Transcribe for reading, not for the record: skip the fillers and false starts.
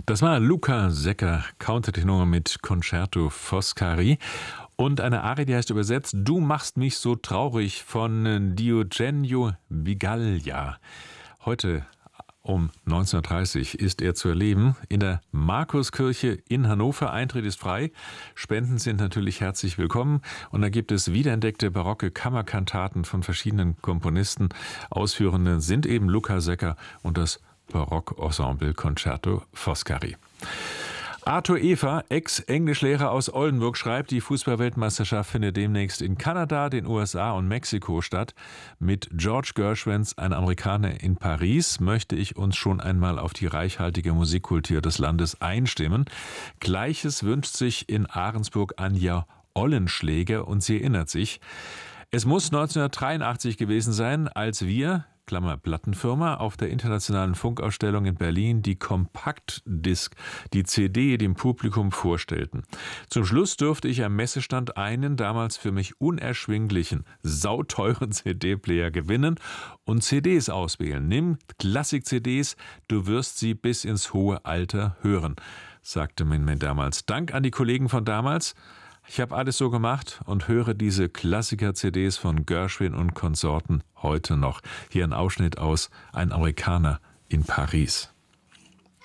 Das war Luca Secker, Countertenor mit Concerto Foscari. Und eine Arie, die heißt übersetzt Du machst mich so traurig von Diogenio Vigaglia. Heute um 19:30 ist er zu erleben in der Markuskirche in Hannover. Eintritt ist frei. Spenden sind natürlich herzlich willkommen. Und da gibt es wiederentdeckte barocke Kammerkantaten von verschiedenen Komponisten. Ausführende sind eben Luca Secker und das Barockensemble Concerto Foscari. Arthur Efer, Ex-Englischlehrer aus Oldenburg, schreibt, die Fußballweltmeisterschaft findet demnächst in Kanada, den USA und Mexiko statt. Mit George Gershwins, ein Amerikaner in Paris, möchte ich uns schon einmal auf die reichhaltige Musikkultur des Landes einstimmen. Gleiches wünscht sich in Ahrensburg Anja Ollenschläger und sie erinnert sich, es muss 1983 gewesen sein, als wir, Klammer Plattenfirma, auf der internationalen Funkausstellung in Berlin die Kompaktdisk, die CD, dem Publikum vorstellten. Zum Schluss durfte ich am Messestand einen damals für mich unerschwinglichen, sauteuren CD-Player gewinnen und CDs auswählen. Nimm Klassik-CDs, du wirst sie bis ins hohe Alter hören, sagte man mir damals. Dank an die Kollegen von damals. Ich habe alles so gemacht und höre diese Klassiker-CDs von Gershwin und Konsorten heute noch. Hier ein Ausschnitt aus Ein Amerikaner in Paris.